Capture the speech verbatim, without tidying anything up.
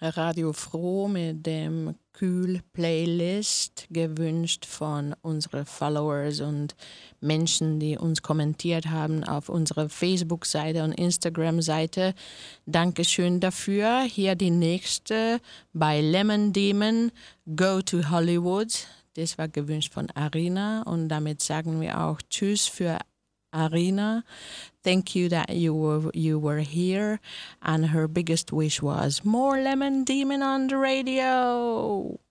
Radio Froh mit dem Kühl-Playlist, gewünscht von unseren Followers und Menschen, die uns kommentiert haben auf unserer Facebook-Seite und Instagram-Seite. Dankeschön dafür. Hier die nächste bei Lemon Demon, Go to Hollywood. Das war gewünscht von Arina und damit sagen wir auch Tschüss für Arina. Thank you that you were you were here, and her biggest wish was more Lemon Demon on the radio.